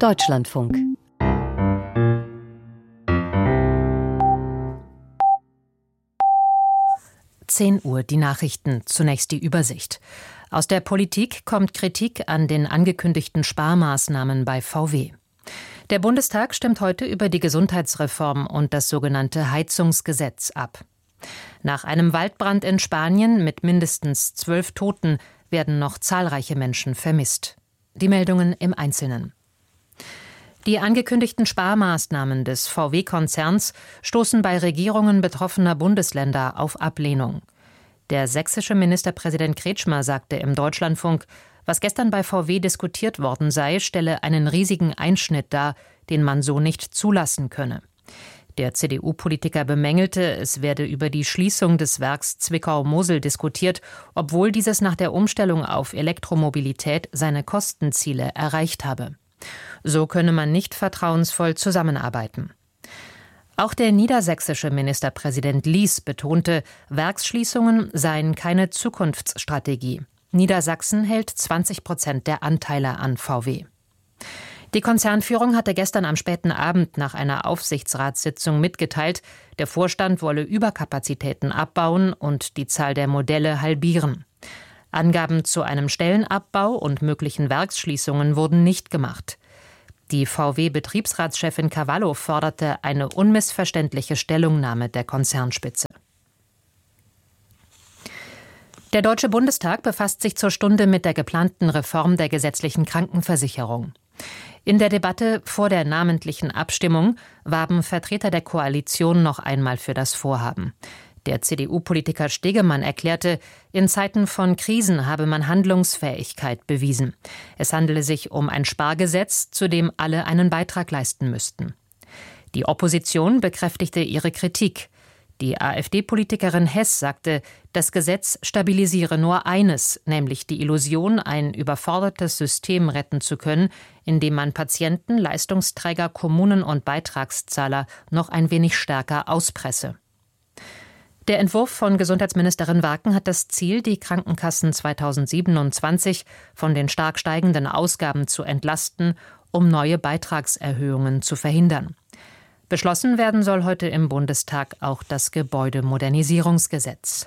Deutschlandfunk. Uhr, die Nachrichten, zunächst die Übersicht. Aus der Politik kommt Kritik an den angekündigten Sparmaßnahmen bei VW. Der Bundestag stimmt heute über die Gesundheitsreform und das sogenannte Heizungsgesetz ab. Nach einem Waldbrand in Spanien mit mindestens 12 Toten werden noch zahlreiche Menschen vermisst. Die Meldungen im Einzelnen. Die angekündigten Sparmaßnahmen des VW-Konzerns stoßen bei Regierungen betroffener Bundesländer auf Ablehnung. Der sächsische Ministerpräsident Kretschmer sagte im Deutschlandfunk, was gestern bei VW diskutiert worden sei, stelle einen riesigen Einschnitt dar, den man so nicht zulassen könne. Der CDU-Politiker bemängelte, es werde über die Schließung des Werks Zwickau-Mosel diskutiert, obwohl dieses nach der Umstellung auf Elektromobilität seine Kostenziele erreicht habe. So könne man nicht vertrauensvoll zusammenarbeiten. Auch der niedersächsische Ministerpräsident Lies betonte, Werksschließungen seien keine Zukunftsstrategie. Niedersachsen hält 20% der Anteile an VW. Die Konzernführung hatte gestern am späten Abend nach einer Aufsichtsratssitzung mitgeteilt, der Vorstand wolle Überkapazitäten abbauen und die Zahl der Modelle halbieren. Angaben zu einem Stellenabbau und möglichen Werksschließungen wurden nicht gemacht. Die VW-Betriebsratschefin Cavallo forderte eine unmissverständliche Stellungnahme der Konzernspitze. Der Deutsche Bundestag befasst sich zur Stunde mit der geplanten Reform der gesetzlichen Krankenversicherung. In der Debatte vor der namentlichen Abstimmung warben Vertreter der Koalition noch einmal für das Vorhaben. Der CDU-Politiker Stegemann erklärte, in Zeiten von Krisen habe man Handlungsfähigkeit bewiesen. Es handele sich um ein Spargesetz, zu dem alle einen Beitrag leisten müssten. Die Opposition bekräftigte ihre Kritik. Die AfD-Politikerin Hess sagte, das Gesetz stabilisiere nur eines, nämlich die Illusion, ein überfordertes System retten zu können, indem man Patienten, Leistungsträger, Kommunen und Beitragszahler noch ein wenig stärker auspresse. Der Entwurf von Gesundheitsministerin Warken hat das Ziel, die Krankenkassen 2027 von den stark steigenden Ausgaben zu entlasten, um neue Beitragserhöhungen zu verhindern. Beschlossen werden soll heute im Bundestag auch das Gebäudemodernisierungsgesetz.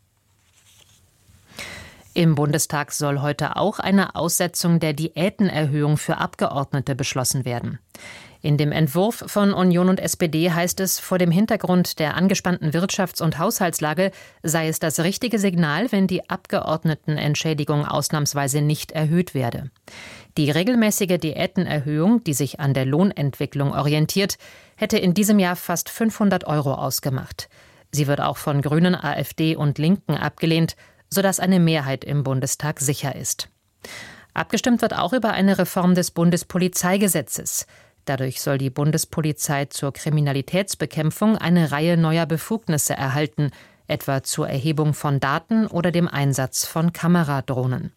Im Bundestag soll heute auch eine Aussetzung der Diätenerhöhung für Abgeordnete beschlossen werden. In dem Entwurf von Union und SPD heißt es, vor dem Hintergrund der angespannten Wirtschafts- und Haushaltslage sei es das richtige Signal, wenn die Abgeordnetenentschädigung ausnahmsweise nicht erhöht werde. Die regelmäßige Diätenerhöhung, die sich an der Lohnentwicklung orientiert, hätte in diesem Jahr fast 500 € ausgemacht. Sie wird auch von Grünen, AfD und Linken abgelehnt, sodass eine Mehrheit im Bundestag sicher ist. Abgestimmt wird auch über eine Reform des Bundespolizeigesetzes. Dadurch soll die Bundespolizei zur Kriminalitätsbekämpfung eine Reihe neuer Befugnisse erhalten, etwa zur Erhebung von Daten oder dem Einsatz von Kameradrohnen.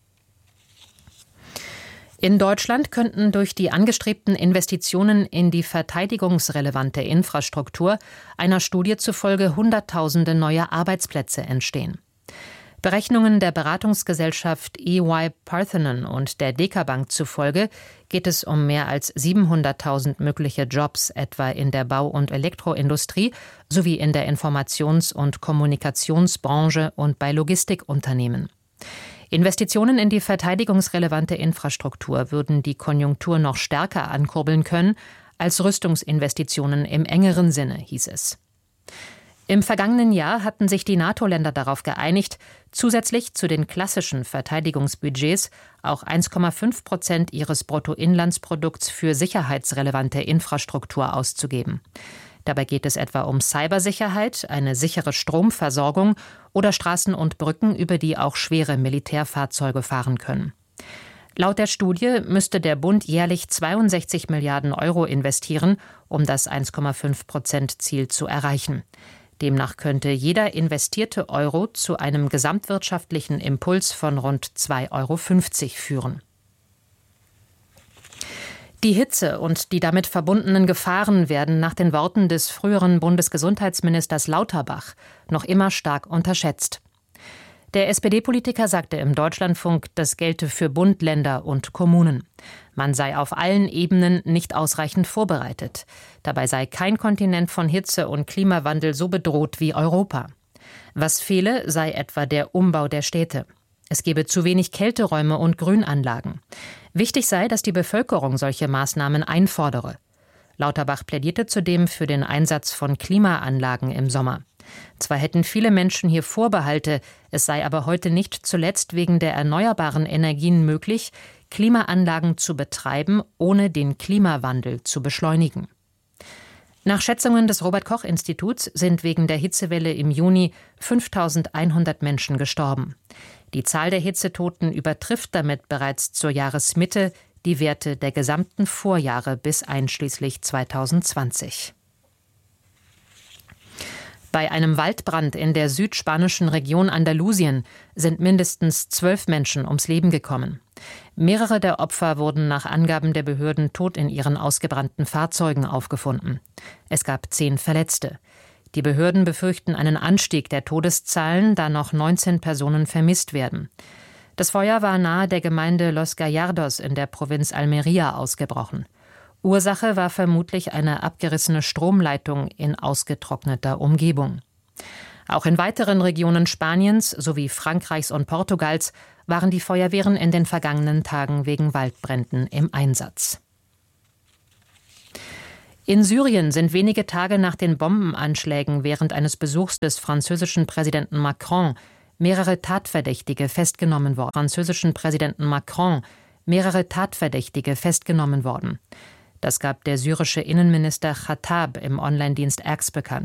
In Deutschland könnten durch die angestrebten Investitionen in die verteidigungsrelevante Infrastruktur einer Studie zufolge Hunderttausende neue Arbeitsplätze entstehen. Berechnungen der Beratungsgesellschaft EY Parthenon und der Dekabank zufolge geht es um mehr als 700.000 mögliche Jobs, etwa in der Bau- und Elektroindustrie sowie in der Informations- und Kommunikationsbranche und bei Logistikunternehmen. Investitionen in die verteidigungsrelevante Infrastruktur würden die Konjunktur noch stärker ankurbeln können als Rüstungsinvestitionen im engeren Sinne, hieß es. Im vergangenen Jahr hatten sich die NATO-Länder darauf geeinigt, zusätzlich zu den klassischen Verteidigungsbudgets auch 1,5% ihres Bruttoinlandsprodukts für sicherheitsrelevante Infrastruktur auszugeben. Dabei geht es etwa um Cybersicherheit, eine sichere Stromversorgung oder Straßen und Brücken, über die auch schwere Militärfahrzeuge fahren können. Laut der Studie müsste der Bund jährlich 62 Milliarden € investieren, um das 1,5%-Ziel zu erreichen. Demnach könnte jeder investierte Euro zu einem gesamtwirtschaftlichen Impuls von rund 2,50 € führen. Die Hitze und die damit verbundenen Gefahren werden nach den Worten des früheren Bundesgesundheitsministers Lauterbach noch immer stark unterschätzt. Der SPD-Politiker sagte im Deutschlandfunk, das gelte für Bund, Länder und Kommunen. Man sei auf allen Ebenen nicht ausreichend vorbereitet. Dabei sei kein Kontinent von Hitze und Klimawandel so bedroht wie Europa. Was fehle, sei etwa der Umbau der Städte. Es gebe zu wenig Kälteräume und Grünanlagen. Wichtig sei, dass die Bevölkerung solche Maßnahmen einfordere. Lauterbach plädierte zudem für den Einsatz von Klimaanlagen im Sommer. Zwar hätten viele Menschen hier Vorbehalte, es sei aber heute nicht zuletzt wegen der erneuerbaren Energien möglich, Klimaanlagen zu betreiben, ohne den Klimawandel zu beschleunigen. Nach Schätzungen des Robert-Koch-Instituts sind wegen der Hitzewelle im Juni 5.100 Menschen gestorben. Die Zahl der Hitzetoten übertrifft damit bereits zur Jahresmitte die Werte der gesamten Vorjahre bis einschließlich 2020. Bei einem Waldbrand in der südspanischen Region Andalusien sind mindestens 12 Menschen ums Leben gekommen. Mehrere der Opfer wurden nach Angaben der Behörden tot in ihren ausgebrannten Fahrzeugen aufgefunden. Es gab 10 Verletzte. Die Behörden befürchten einen Anstieg der Todeszahlen, da noch 19 Personen vermisst werden. Das Feuer war nahe der Gemeinde Los Gallardos in der Provinz Almería ausgebrochen. Ursache war vermutlich eine abgerissene Stromleitung in ausgetrockneter Umgebung. Auch in weiteren Regionen Spaniens sowie Frankreichs und Portugals waren die Feuerwehren in den vergangenen Tagen wegen Waldbränden im Einsatz. In Syrien sind wenige Tage nach den Bombenanschlägen während eines Besuchs des französischen Präsidenten Macron mehrere Tatverdächtige festgenommen worden. Das gab der syrische Innenminister Khattab im Online-Dienst Axe bekannt.